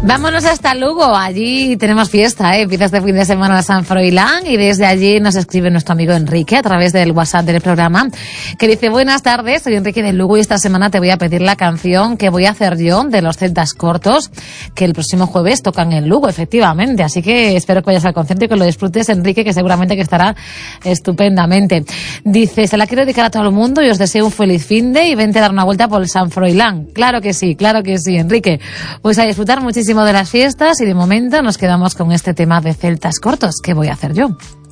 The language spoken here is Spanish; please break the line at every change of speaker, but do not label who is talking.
Vámonos hasta Lugo, allí tenemos fiesta, empieza este fin de semana San Froilán y desde allí nos escribe nuestro amigo Enrique a través del WhatsApp del programa, que dice: buenas tardes, soy Enrique de Lugo y esta semana te voy a pedir la canción que voy a hacer yo de los Celtas Cortos, que el próximo jueves tocan en Lugo, efectivamente, así que espero que vayas al concierto y que lo disfrutes, Enrique, que seguramente que estará estupendamente. Dice: se la quiero dedicar a todo el mundo y os deseo un feliz finde y vente a dar una vuelta por el San Froilán. Claro que sí, Enrique. Pues a disfrutar muchísimo de las fiestas y de momento nos quedamos con este tema de Celtas Cortos. ¿Qué voy a hacer yo?